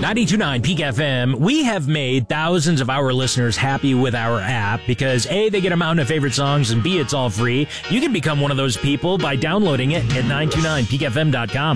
92.9 Peak FM. We have made thousands of our listeners happy with our app because A, they get a mountain of favorite songs, and B, it's all free. You can become one of those people by downloading it at 929peakfm.com.